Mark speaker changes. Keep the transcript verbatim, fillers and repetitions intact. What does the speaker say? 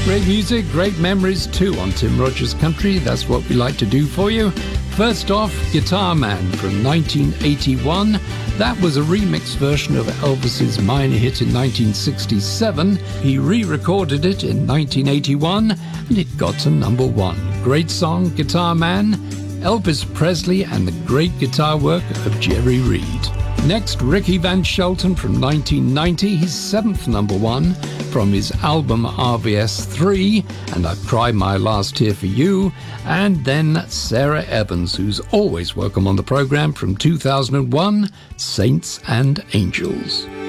Speaker 1: Great music, great memories too on Tim Rogers Country. That's what we like to do for you. First off, Guitar Man from nineteen eighty-one. That was a remix version of Elvis's minor hit in nineteen sixty-seven. He re-recorded it in nineteen eighty-one and it got to number one. Great song, Guitar Man, Elvis Presley and the great guitar work of Jerry Reed. Next, Ricky Van Shelton from nineteen ninety, his seventh number one from his album R V S three, and I Cry My Last Tear for You. And then Sarah Evans, who's always welcome on the program, from two thousand one, Saints and Angels.